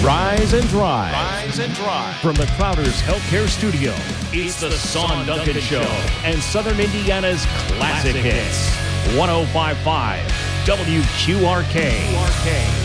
Rise and Drive. Rise and Drive. From the Crowder's Healthcare Studio, it's the Sean Duncan Show and Southern Indiana's classic hits. 105.5 WQRK.